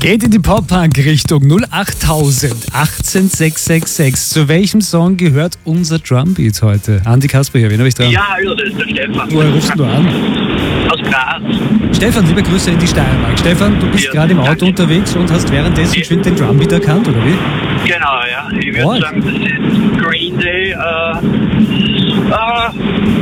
Geht in die Pop-Punk-Richtung 08000 18666. Zu welchem Song gehört unser Drumbeat heute? Andi Kasper hier, wen habe ich dran? Ja, hallo, das ist der Stefan. Woher rufst du an? Aus Graz. Stefan, liebe Grüße in die Steiermark. Stefan, du bist Ja, gerade im Auto danke. unterwegs und hast währenddessen geschwind den Drumbeat erkannt, oder wie? Genau, ja. Ich What? würde sagen, das ist Green Day.